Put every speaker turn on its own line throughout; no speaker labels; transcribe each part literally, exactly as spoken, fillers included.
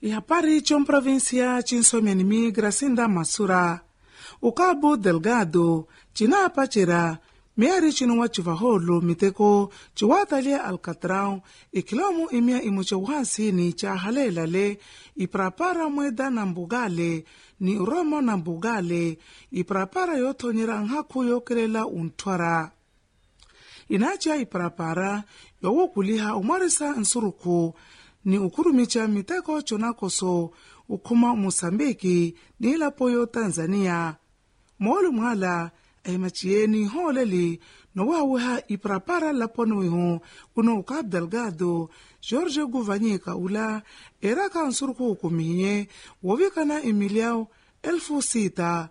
Ihapari chom provincia chinsomianimi Gracinda Masura. O Cabo Delgado, chinapa chira, miari chinuwa chuvaholo miteko, chuwatalia Alcatrão, ikilomu imia imuchewasi ni chahalelale, iprapara mweda na mbugale, ni uromo na mbugale, iprapara yoto nyiranhaku yokelela untwara. Inacha iprapara, yowokuliha umarisa nsuruku, ni ukurumicha miteko chonakoso, ukuma Mosambiki, ni ilapoyo Tanzania. Molu mwala, ay machieni holeli, no waweha iprapara laponuihu, kuno Cabo Delgado, Jorge Guvanyika ula, eraka nsuruku ukumiye, wavikana emiliao elfu sita.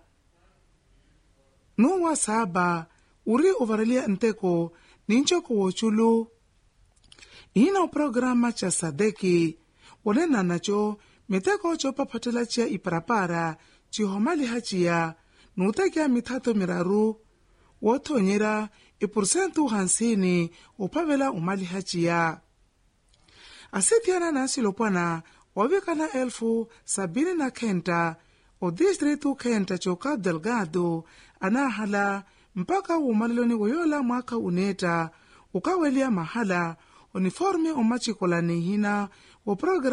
Nuwa saba, uri uvaralia nteko, ninchoko wochulu. Ina programa cha sadeki, walena nacho, miteko chopa patela chia iprapara, chihomali hachia, nutekia mitato miraru, woto nyira, ipursentu hansini, upavela umali hachia. Asitiana nasi lopana, wavikana elfu sabini na kenta, o distritu kenta cho Cabo Delgado, anahala, mpaka umaliloni woyola mwaka uneta, ukawelia mahala, uniforme umachikolani hina, o programa